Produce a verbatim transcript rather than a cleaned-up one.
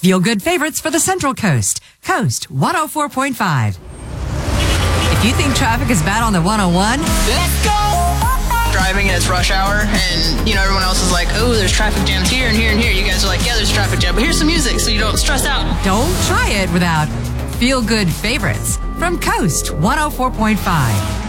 Feel good favorites for the Central Coast. Coast one oh four point five. If you think traffic is bad on the one oh one, let's go! Driving and it's rush hour, and, you know, everyone else is like, oh, there's traffic jams here and here and here. You guys are like, yeah, there's traffic jam, but here's some music so you don't stress out. Don't try it without Feel Good Favorites from Coast one oh four point five.